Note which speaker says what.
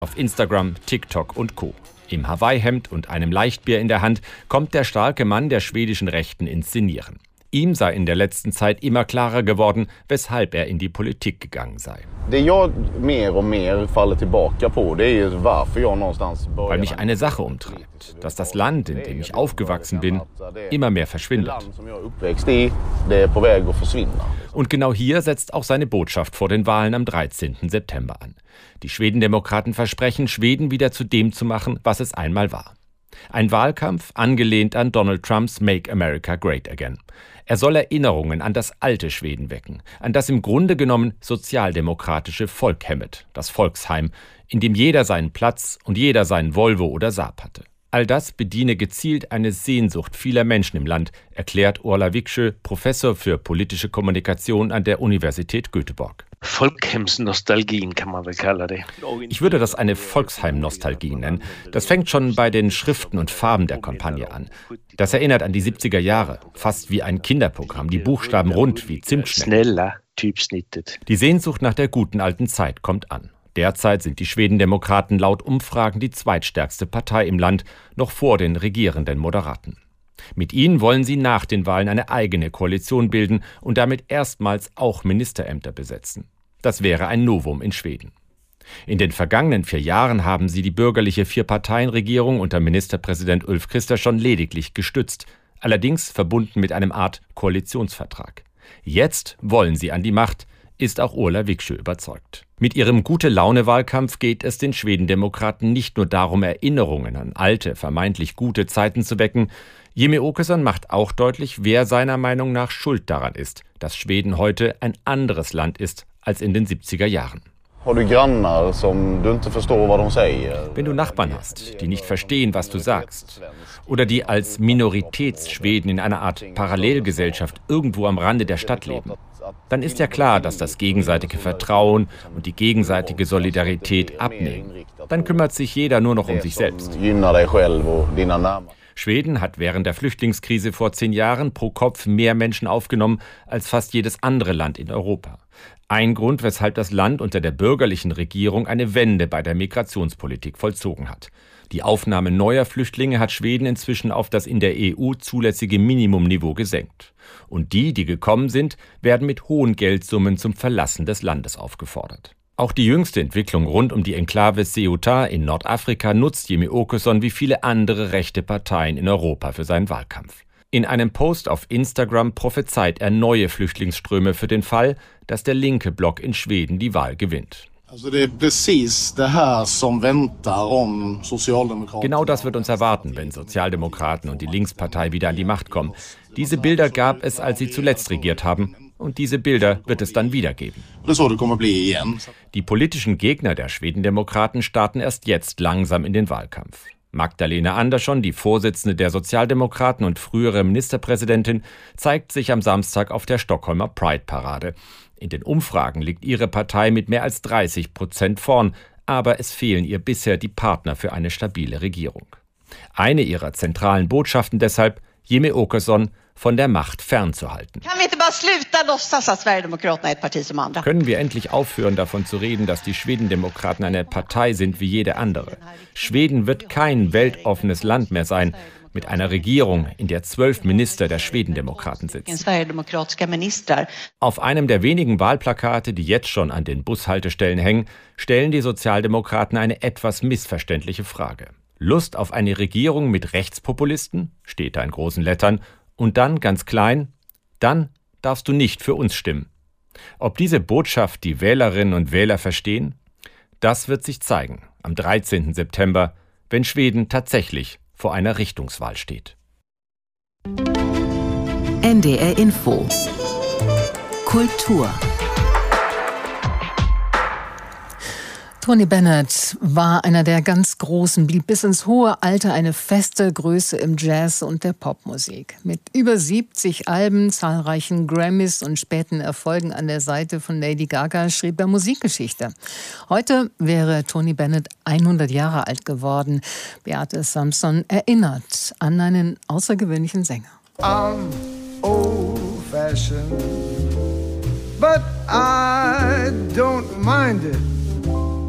Speaker 1: Auf Instagram, TikTok und Co. Im Hawaii-Hemd und einem Leichtbier in der Hand kommt der starke Mann der schwedischen Rechten ins Szenieren. Ihm sei in der letzten Zeit immer klarer geworden, weshalb er in die Politik gegangen sei. Weil mich eine Sache umtreibt, dass das Land, in dem ich aufgewachsen bin, immer mehr verschwindet. Und genau hier setzt auch seine Botschaft vor den Wahlen am 13. September an. Die Schwedendemokraten versprechen, Schweden wieder zu dem zu machen, was es einmal war. Ein Wahlkampf, angelehnt an Donald Trumps Make America Great Again. Er soll Erinnerungen an das alte Schweden wecken, an das im Grunde genommen sozialdemokratische Folkhemmet, das Volksheim, in dem jeder seinen Platz und jeder seinen Volvo oder Saab hatte. All das bediene gezielt eine Sehnsucht vieler Menschen im Land, erklärt Orla Viksjö, Professor für politische Kommunikation an der Universität Göteborg.
Speaker 2: Folkhemsnostalgien kann man wohl kallen.
Speaker 1: Ich würde das eine Volksheim-Nostalgie nennen. Das fängt schon bei den Schriften und Farben der Kampagne an. Das erinnert an die 70er Jahre, fast wie ein Kinderprogramm, die Buchstaben rund wie Zimtschnecken. Die Sehnsucht nach der guten alten Zeit kommt an. Derzeit sind die Schwedendemokraten laut Umfragen die zweitstärkste Partei im Land, noch vor den regierenden Moderaten. Mit ihnen wollen sie nach den Wahlen eine eigene Koalition bilden und damit erstmals auch Ministerämter besetzen. Das wäre ein Novum in Schweden. In den vergangenen 4 Jahren haben sie die bürgerliche 4-Parteien-Regierung unter Ministerpräsident Ulf Kristersson lediglich gestützt, allerdings verbunden mit einem Art Koalitionsvertrag. Jetzt wollen sie an die Macht, ist auch Orla Viksjö überzeugt. Mit ihrem Gute-Laune-Wahlkampf geht es den Schwedendemokraten nicht nur darum, Erinnerungen an alte, vermeintlich gute Zeiten zu wecken. Jimmie Åkesson macht auch deutlich, wer seiner Meinung nach schuld daran ist, dass Schweden heute ein anderes Land ist als in den 70er Jahren. Wenn du Nachbarn hast, die nicht verstehen, was du sagst, oder die als Minoritätsschweden in einer Art Parallelgesellschaft irgendwo am Rande der Stadt leben, dann ist ja klar, dass das gegenseitige Vertrauen und die gegenseitige Solidarität abnehmen. Dann kümmert sich jeder nur noch um sich selbst. Schweden hat während der Flüchtlingskrise vor 10 Jahren pro Kopf mehr Menschen aufgenommen als fast jedes andere Land in Europa. Ein Grund, weshalb das Land unter der bürgerlichen Regierung eine Wende bei der Migrationspolitik vollzogen hat. Die Aufnahme neuer Flüchtlinge hat Schweden inzwischen auf das in der EU zulässige Minimumniveau gesenkt. Und die gekommen sind, werden mit hohen Geldsummen zum Verlassen des Landes aufgefordert. Auch die jüngste Entwicklung rund um die Enklave Ceuta in Nordafrika nutzt Jimmie Åkesson wie viele andere rechte Parteien in Europa für seinen Wahlkampf. In einem Post auf Instagram prophezeit er neue Flüchtlingsströme für den Fall, dass der linke Block in Schweden die Wahl gewinnt. Genau das wird uns erwarten, wenn Sozialdemokraten und die Linkspartei wieder an die Macht kommen. Diese Bilder gab es, als sie zuletzt regiert haben. Und diese Bilder wird es dann wieder geben. Die politischen Gegner der Schwedendemokraten starten erst jetzt langsam in den Wahlkampf. Magdalena Andersson, die Vorsitzende der Sozialdemokraten und frühere Ministerpräsidentin, zeigt sich am Samstag auf der Stockholmer Pride-Parade. In den Umfragen liegt ihre Partei mit mehr als 30% vorn, aber es fehlen ihr bisher die Partner für eine stabile Regierung. Eine ihrer zentralen Botschaften deshalb, Jimmie Åkesson von der Macht fernzuhalten. Können wir endlich aufhören, davon zu reden, dass die Schwedendemokraten eine Partei sind wie jede andere? Schweden wird kein weltoffenes Land mehr sein, mit einer Regierung, in der 12 Minister der Schwedendemokraten sitzen. Auf einem der wenigen Wahlplakate, die jetzt schon an den Bushaltestellen hängen, stellen die Sozialdemokraten eine etwas missverständliche Frage. Lust auf eine Regierung mit Rechtspopulisten? Steht da in großen Lettern. Und dann, ganz klein, dann darfst du nicht für uns stimmen. Ob diese Botschaft die Wählerinnen und Wähler verstehen? Das wird sich zeigen am 13. September, wenn Schweden tatsächlich vor einer Richtungswahl steht.
Speaker 3: NDR Info Kultur. Tony Bennett war einer der ganz Großen, blieb bis ins hohe Alter eine feste Größe im Jazz und der Popmusik. Mit über 70 Alben, zahlreichen Grammys und späten Erfolgen an der Seite von Lady Gaga schrieb er Musikgeschichte. Heute wäre Tony Bennett 100 Jahre alt geworden. Beate Samson erinnert an einen außergewöhnlichen Sänger.
Speaker 4: I'm old-fashioned, but I don't mind it.